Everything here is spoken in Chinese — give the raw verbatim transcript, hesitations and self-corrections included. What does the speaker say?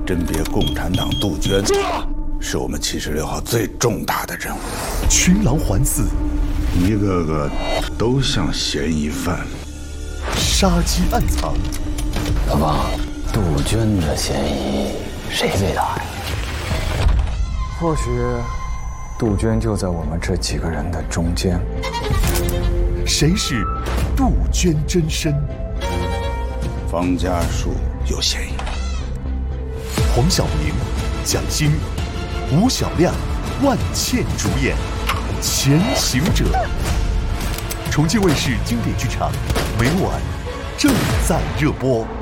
甄别共产党杜鹃，是我们七十六号最重大的任务。 群狼环伺， 一个个都像嫌疑犯， 杀机暗藏。 老王，杜鹃的嫌疑谁最大呀？ 或许杜鹃就在我们这几个人的中间。 谁是杜鹃真身？ 方家树有嫌疑。 黄晓明、蒋欣、吴晓亮、万茜主演《前行者》，重庆卫视经典剧场，每晚正在热播。